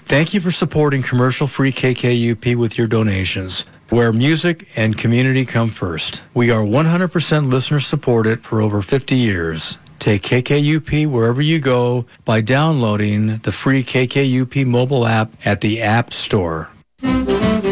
Thank you for supporting commercial-free KKUP with your donations, where music and community come first. We are 100% listener-supported for over 50 years. Take KKUP wherever you go by downloading the free KKUP mobile app at the App Store.